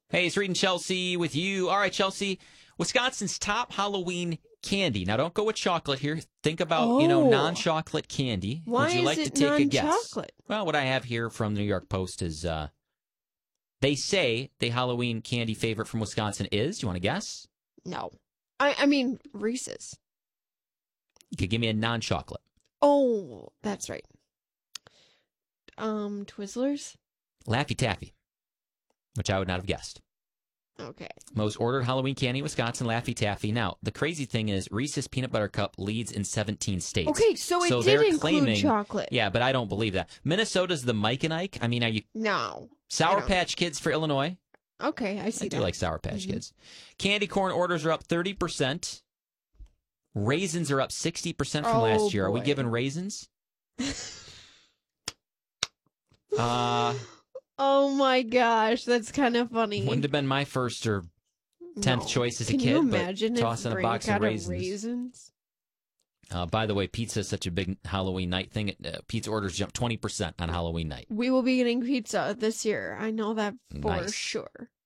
Hey, it's Reed and Chelsea with you. All right, Chelsea, Wisconsin's top Halloween candy. Now, don't go with chocolate here. Think about, non-chocolate candy. Why Would you is like it to take a guess? non-chocolate? Well, what I have here from the New York Post is they say the Halloween candy favorite from Wisconsin is, do you want to guess? No. I mean, Reese's. You could give me a non-chocolate. Oh, that's right. Twizzlers? Laffy Taffy, which I would not have guessed. Okay. Most ordered Halloween candy, Wisconsin, Laffy Taffy. Now, the crazy thing is Reese's Peanut Butter Cup leads in 17 states. Okay, so it they're did include claiming, chocolate. Yeah, but I don't believe that. Minnesota's the Mike and Ike. I mean, are you... No. Sour Patch Kids for Illinois. Okay, I see I that. do like Sour Patch Kids. Candy corn orders are up 30%. Raisins are up 60% from last year. Are we boy. giving raisins? Oh my gosh, that's kind of funny. Wouldn't have been my first or 10th choice as a kid. Can you imagine but tossing a box of raisins. raisins? By the way, pizza is such a big Halloween night thing. Pizza orders jump 20% on Halloween night. We will be getting pizza this year. I know that for Nice. sure.